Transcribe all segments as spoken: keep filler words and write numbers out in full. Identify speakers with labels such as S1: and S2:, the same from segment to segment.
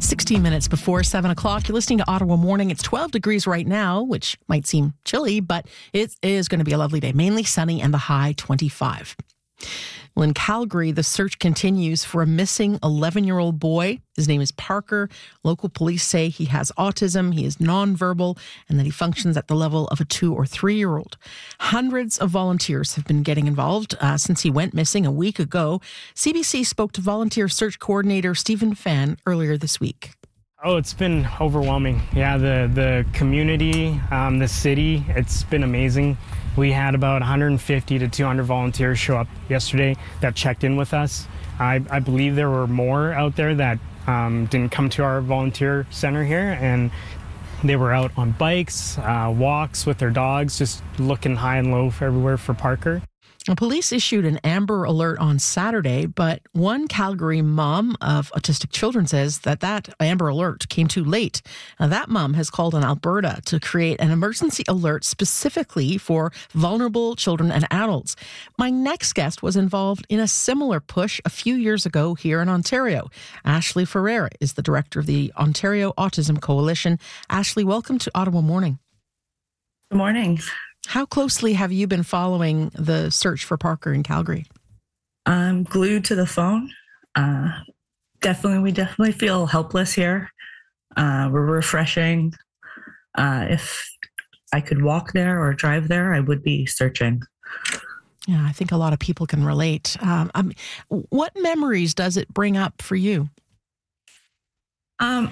S1: sixteen minutes before seven o'clock. You're listening to Ottawa Morning. It's twelve degrees right now, which might seem chilly, but it is going to be a lovely day. Mainly sunny and the high twenty-five. Well, in Calgary, the search continues for a missing eleven-year-old boy. His name is Parker. Local police say he has autism, he is nonverbal, and that he functions at the level of a two or three-year-old. Hundreds of volunteers have been getting involved uh, since he went missing a week ago. C B C spoke to volunteer search coordinator Stephen Fan earlier this week.
S2: Oh, it's been overwhelming. Yeah, the, the community, um, the city, it's been amazing. We had about one hundred fifty to two hundred volunteers show up yesterday that checked in with us. I, I believe there were more out there that um, didn't come to our volunteer center here, and they were out on bikes, uh, walks with their dogs, just looking high and low for everywhere for Parker.
S1: Well, police issued an Amber Alert on Saturday, but one Calgary mom of autistic children says that that Amber Alert came too late. Now, that mom has called on Alberta to create an emergency alert specifically for vulnerable children and adults. My next guest was involved in a similar push a few years ago here in Ontario. Ashley Ferreira is the director of the Ontario Autism Coalition. Ashley, welcome to Ottawa Morning.
S3: Good morning.
S1: How closely have you been following the search for Parker in Calgary?
S3: I'm glued to the phone. Uh, definitely, we definitely feel helpless here. Uh, we're refreshing. Uh, if I could walk there or drive there, I would be searching.
S1: Yeah, I think a lot of people can relate. Um, I mean, what memories does it bring up for you?
S3: Um,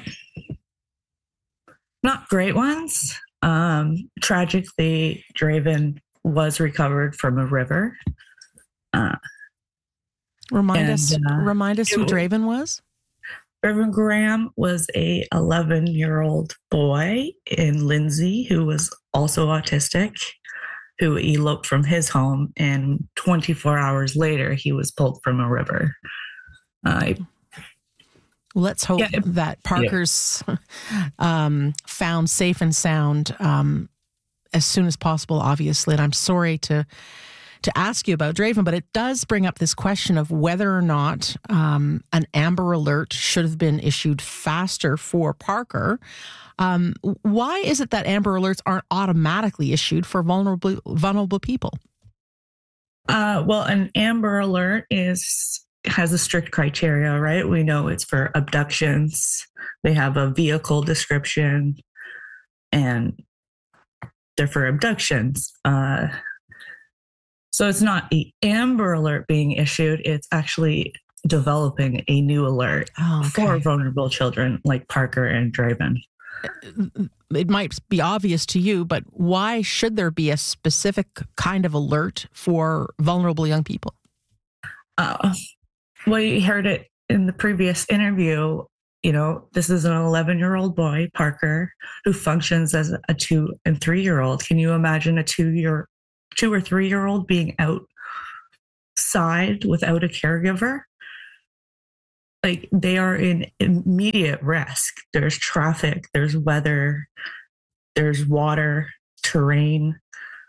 S3: not great ones. Um, tragically, Draven was recovered from a river. Uh,
S1: remind
S3: and,
S1: us,
S3: uh,
S1: remind us who Draven was.
S3: Draven Graham was a eleven-year-old boy in Lindsay who was also autistic, who eloped from his home, and twenty-four hours later, he was pulled from a river. Uh,
S1: Let's hope
S3: yeah.
S1: that Parker's yeah. um, found safe and sound um, as soon as possible, obviously. And I'm sorry to to ask you about Draven, but it does bring up this question of whether or not um, an Amber Alert should have been issued faster for Parker. Um, why is it that Amber Alerts aren't automatically issued for vulnerable vulnerable people?
S3: Uh, well, an Amber Alert is has a strict criteria, right? We know it's for abductions. They have a vehicle description, and they're for abductions. Uh, so it's not an Amber Alert being issued. It's actually developing a new alert oh, okay. for vulnerable children like Parker and Draven.
S1: It might be obvious to you, but why should there be a specific kind of alert for vulnerable young people?
S3: Uh, well, you heard it in the previous interview. You know, this is an eleven-year-old boy, Parker, who functions as a two and three-year-old. Can you imagine a two-year, two or three-year-old being outside without a caregiver? Like, they are in immediate risk. There's traffic, there's weather, there's water, terrain.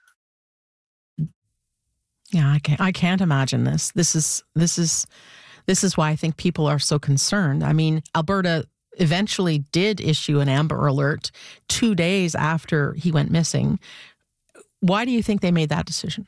S1: Yeah, I can't. I can't imagine this. This is this is this is why I think people are so concerned. I mean, Alberta eventually did issue an Amber Alert two days after he went missing. Why do you think they made that decision?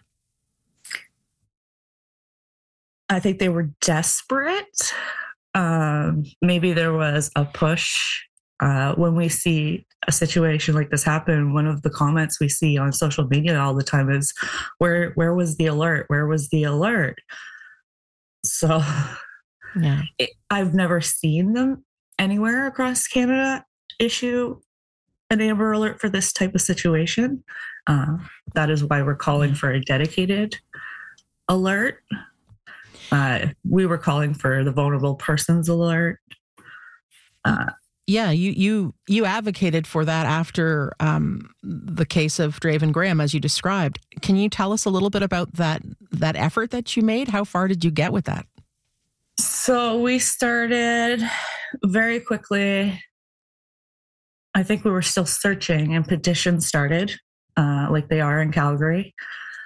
S3: I think they were desperate. Um, maybe there was a push. Uh, when we see a situation like this happen, one of the comments we see on social media all the time is, where where was the alert? Where was the alert? So yeah. it, I've never seen them anywhere across Canada issue an Amber Alert for this type of situation. Uh, that is why we're calling for a dedicated alert. Uh, we were calling for the vulnerable persons alert. Uh,
S1: Yeah, you you you advocated for that after um, the case of Draven Graham, as you described. Can you tell us a little bit about that that effort that you made? How far did you get with that?
S3: So we started very quickly. I think we were still searching, and petitions started, uh, like they are in Calgary.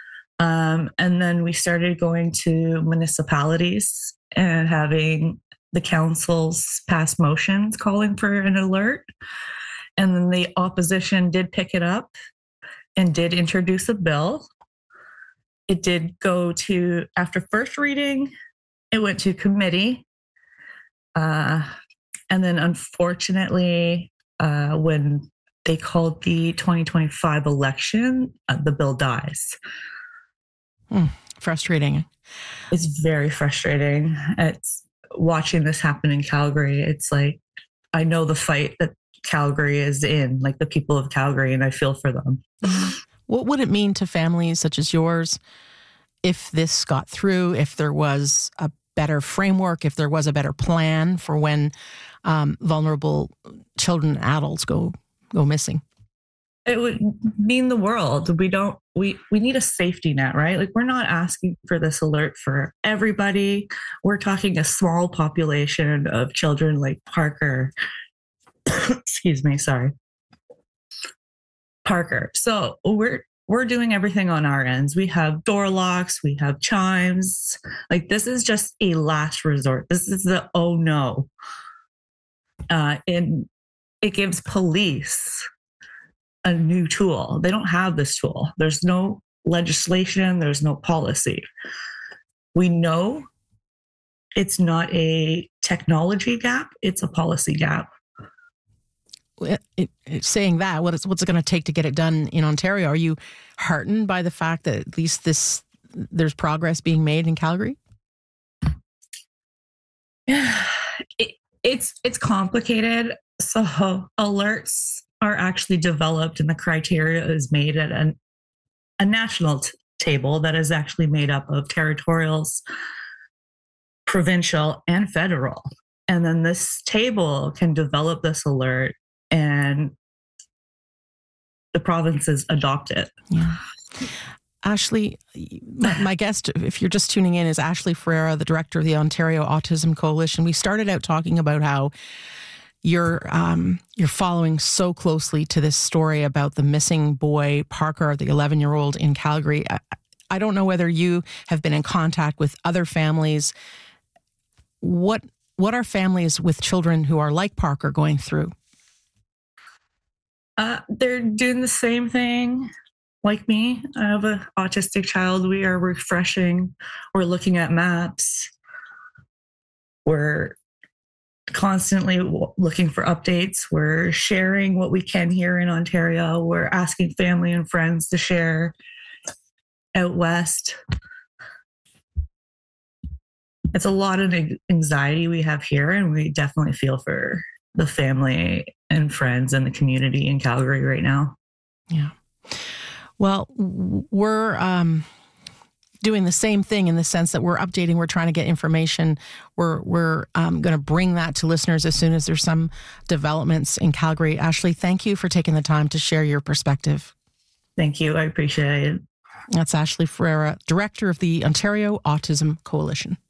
S3: Um, and then we started going to municipalities and having the councils passed motions calling for an alert. And then the opposition did pick it up and did introduce a bill. It did go to, after first reading, it went to committee. Uh, and then unfortunately, uh, when they called the twenty twenty-five election, uh, the bill dies.
S1: Hmm. Frustrating.
S3: It's very frustrating. It's watching this happen in Calgary. It's like, I know the fight that Calgary is in, like the people of Calgary, and I feel for them.
S1: What would it mean to families such as yours if this got through, if there was a better framework, if there was a better plan for when um, vulnerable children and adults go go missing?
S3: It would mean the world. We don't, we, we need a safety net, right? Like, we're not asking for this alert for everybody. We're talking a small population of children like Parker. Excuse me, sorry. Parker. So we're, we're doing everything on our ends. We have door locks, we have chimes. Like, this is just a last resort. This is the, oh no. Uh, and it gives police a new tool. They don't have this tool. There's no legislation. There's no policy. We know it's not a technology gap. It's a policy gap.
S1: It, it, it, saying that, what is, what's it going to take to get it done in Ontario? Are you heartened by the fact that at least this there's progress being made in Calgary?
S3: It, it's it's complicated. So alerts are actually developed, and the criteria is made at an, a national t- table that is actually made up of territorials, provincial, and federal. And then this table can develop this alert, and the provinces adopt it.
S1: Yeah. Ashley, my, my guest, if you're just tuning in, is Ashley Ferreira, the director of the Ontario Autism Coalition. We started out talking about how you're um, you're following so closely to this story about the missing boy, Parker, the eleven-year-old in Calgary. I, I don't know whether you have been in contact with other families. What what are families with children who are like Parker going through?
S3: Uh, they're doing the same thing like me. I have an autistic child. We are refreshing. We're looking at maps. We're constantly looking for updates. We're sharing what we can here in Ontario. We're asking family and friends to share out west. It's a lot of anxiety we have here, and we definitely feel for the family and friends and the community in Calgary right now.
S1: Yeah. Well, we're um, doing the same thing in the sense that we're updating. We're trying to get information. We're we're um, going to bring that to listeners as soon as there's some developments in Calgary. Ashley, thank you for taking the time to share your perspective.
S3: Thank you. I appreciate it.
S1: That's Ashley Ferreira, director of the Ontario Autism Coalition.